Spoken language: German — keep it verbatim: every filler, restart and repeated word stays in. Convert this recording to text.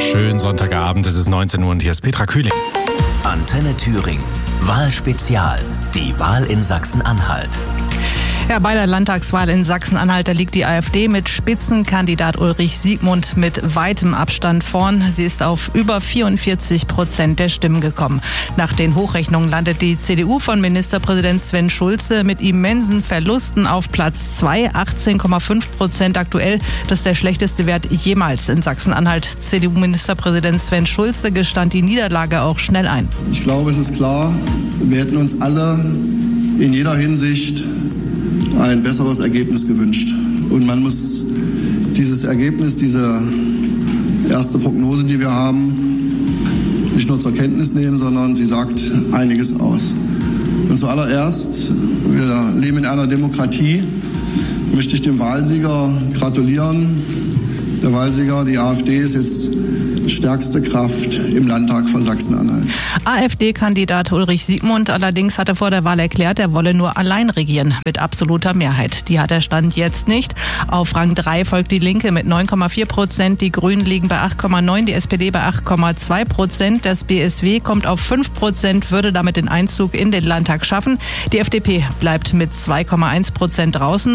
Schönen Sonntagabend, es ist neunzehn Uhr und hier ist Petra Kühling. Antenne Thüringen. Wahlspezial. Die Wahl in Sachsen-Anhalt. Ja, bei der Landtagswahl in Sachsen-Anhalt, da liegt die AfD mit Spitzenkandidat Ulrich Siegmund mit weitem Abstand vorn. Sie ist auf über vierundvierzig Prozent der Stimmen gekommen. Nach den Hochrechnungen landet die C D U von Ministerpräsident Sven Schulze mit immensen Verlusten auf Platz zwei, achtzehn Komma fünf Prozent aktuell. Das ist der schlechteste Wert jemals in Sachsen-Anhalt. C D U-Ministerpräsident Sven Schulze gestand die Niederlage auch schnell ein. Ich glaube, es ist klar, wir hätten uns alle in jeder Hinsicht ein besseres Ergebnis gewünscht. Und man muss dieses Ergebnis, diese erste Prognose, die wir haben, nicht nur zur Kenntnis nehmen, sondern sie sagt einiges aus. Und zuallererst, wir leben in einer Demokratie, möchte ich dem Wahlsieger gratulieren. Der Wahlsieger, die AfD, ist jetzt stärkste Kraft im Landtag von Sachsen-Anhalt. AfD-Kandidat Ulrich Siegmund allerdings hatte vor der Wahl erklärt, er wolle nur allein regieren mit absoluter Mehrheit. Die hat er Stand jetzt nicht. Auf Rang drei folgt die Linke mit neun Komma vier Prozent, die Grünen liegen bei acht Komma neun, die S P D bei acht Komma zwei Prozent. Das B S W kommt auf fünf Prozent, würde damit den Einzug in den Landtag schaffen. Die F D P bleibt mit zwei Komma eins Prozent draußen.